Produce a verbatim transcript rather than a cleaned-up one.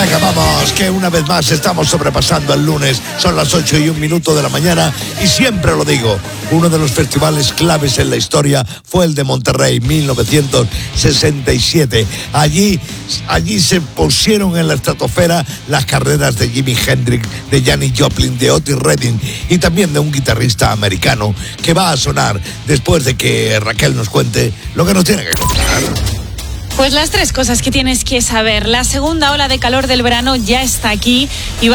Venga, vamos, que una vez más estamos sobrepasando el lunes. Son las ocho y un minuto de la mañana y siempre lo digo, uno de los festivales claves en la historia fue el de Monterrey, mil novecientos sesenta y siete. Allí, allí se pusieron en la estratosfera las carreras de Jimi Hendrix, de Janis Joplin, de Otis Redding y también de un guitarrista americano que va a sonar después de que Raquel nos cuente lo que nos tiene que contar. Pues las tres cosas que tienes que saber. La segunda ola de calor del verano ya está aquí y va